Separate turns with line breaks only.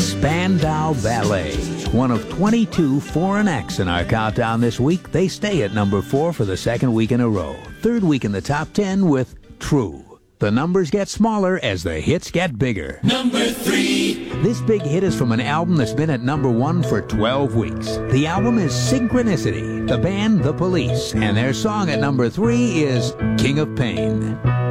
Spandau Ballet, one of 22 foreign acts in our countdown this week. They stay at number 4 for the second week in a row. Third week in the top 10 with True. The numbers get smaller as the hits get bigger.
Number 3.
This big hit is from an album that's been at number 1 for 12 weeks. The album is Synchronicity, the band The Police, and their song at number 3 is King of Pain.